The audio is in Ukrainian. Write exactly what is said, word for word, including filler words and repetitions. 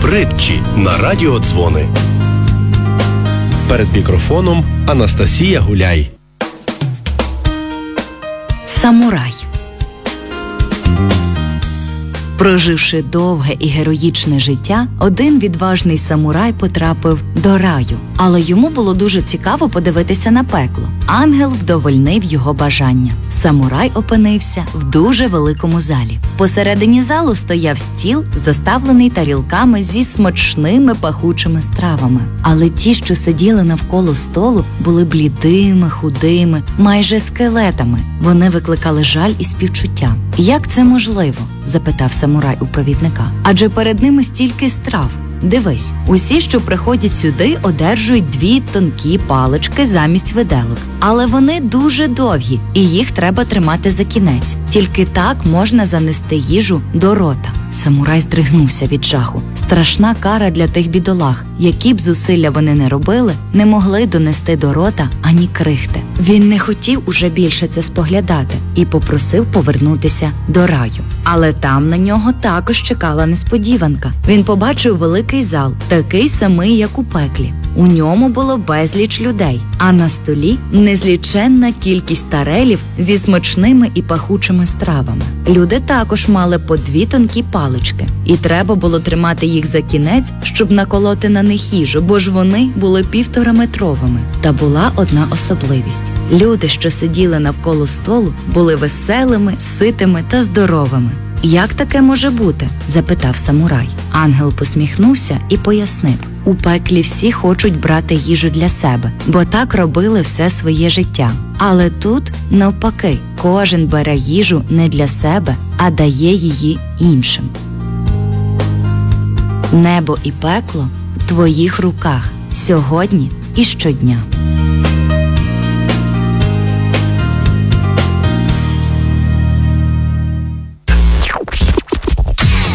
Притчі на радіодзвони. Перед мікрофоном Анастасія Гуляй. Самурай. Проживши довге і героїчне життя, один відважний самурай потрапив до раю. Але йому було дуже цікаво подивитися на пекло. Ангел вдовольнив його бажання. Самурай опинився в дуже великому залі. Посередині залу стояв стіл, заставлений тарілками зі смачними пахучими стравами. Але ті, що сиділи навколо столу, були блідими, худими, майже скелетами. Вони викликали жаль і співчуття. «Як це можливо?» – запитав самурай у провідника. «Адже перед ними стільки страв. Дивись, усі, що приходять сюди, одержують дві тонкі палички замість виделок. Але вони дуже довгі, і їх треба тримати за кінець. Тільки так можна занести їжу до рота». Самурай здригнувся від жаху. Страшна кара для тих бідолах. Які б зусилля вони не робили, не могли донести до рота ані крихти. Він не хотів уже більше це споглядати і попросив повернутися до раю. Але там на нього також чекала несподіванка. Він побачив великий зал, такий самий, як у пеклі. У ньому було безліч людей, а на столі незліченна кількість тарелів зі смачними і пахучими стравами. Люди також мали по дві тонкі палички, і треба було тримати їх за кінець, щоб наколоти на них їжу, бо ж вони були півтораметровими. Та була одна особливість. Люди, що сиділи навколо столу, були веселими, ситими та здоровими. «Як таке може бути?» – запитав самурай. Ангел посміхнувся і пояснив. У пеклі всі хочуть брати їжу для себе, бо так робили все своє життя. Але тут, навпаки, кожен бере їжу не для себе, а дає її іншим. Небо і пекло в твоїх руках сьогодні і щодня.